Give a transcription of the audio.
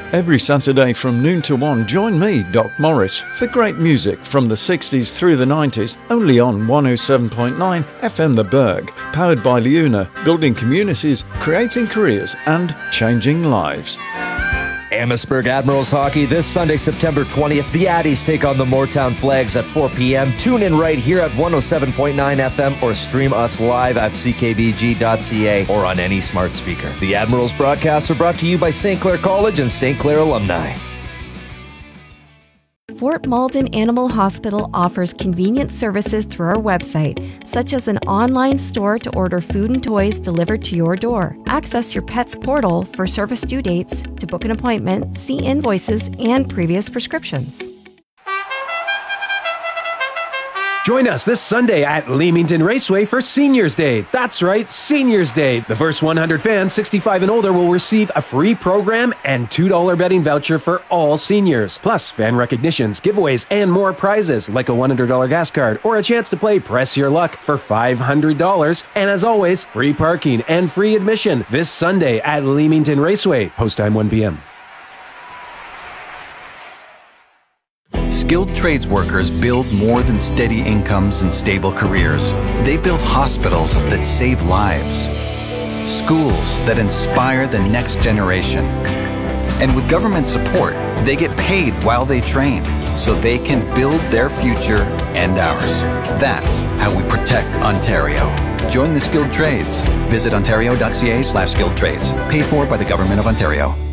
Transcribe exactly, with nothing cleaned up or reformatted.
Every Saturday from noon to one, join me, Doc Morris, for great music from the sixties through the nineties, only on one oh seven point nine F M The Berg, powered by Leuna, building communities, creating careers and changing lives. Amherstburg Admirals Hockey this Sunday, September twentieth. The Addies take on the Moortown Flags at four p.m. Tune in right here at one oh seven point nine F M or stream us live at c k b g dot c a or on any smart speaker. The Admirals broadcasts are brought to you by Saint Clair College and Saint Clair alumni. Fort Malden Animal Hospital offers convenient services through our website, such as an online store to order food and toys delivered to your door. Access your pet's portal for service due dates, to book an appointment, see invoices, and previous prescriptions. Join us this Sunday at Leamington Raceway for Seniors Day. That's right, Seniors Day. The first one hundred fans sixty-five and older will receive a free program and two dollars betting voucher for all seniors. Plus, fan recognitions, giveaways, and more prizes like a one hundred dollars gas card or a chance to play Press Your Luck for five hundred dollars. And as always, free parking and free admission this Sunday at Leamington Raceway. Post time one p.m. Skilled trades workers build more than steady incomes and stable careers. They build hospitals that save lives, schools that inspire the next generation. And with government support, they get paid while they train, so they can build their future and ours. That's how we protect Ontario. Join the skilled trades. Visit ontario dot c a slash skilled trades. Paid for by the Government of Ontario.